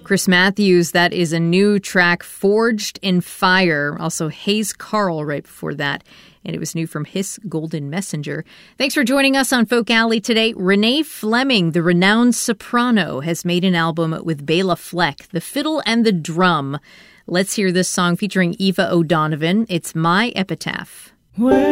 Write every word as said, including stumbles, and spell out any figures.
Chris Matthews, that is a new track, Forged in Fire. Also Hayes Carl right before that. And it was new from Hiss Golden Messenger. Thanks for joining us on Folk Alley today. Renee Fleming, the renowned soprano, has made an album with Bela Fleck, The Fiddle and the Drum. Let's hear this song featuring Eva O'Donovan. It's My Epitaph. Where